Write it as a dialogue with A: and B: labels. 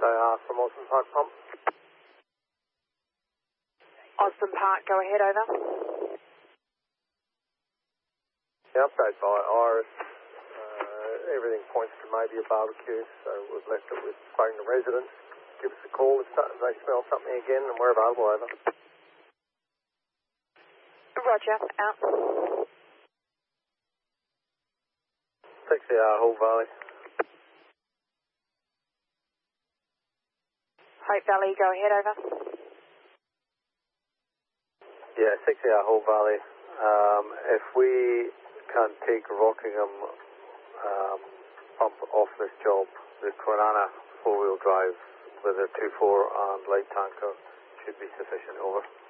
A: 6AR from Osborne Park Pump.
B: Osborne Park, go ahead, over.
A: The update by Iris, everything points to maybe a barbecue, so we've left it with spoken to residents. Give us a call if they smell something again, and we're available, over.
B: Roger, out.
A: 6AR Hull Valley.
B: Hope Valley, go ahead, over.
A: Yeah, 6AR Hull Valley. If we can take Rockingham pump off this job, the Corana 4-wheel drive with a 2.4 and light tanker should be sufficient, over.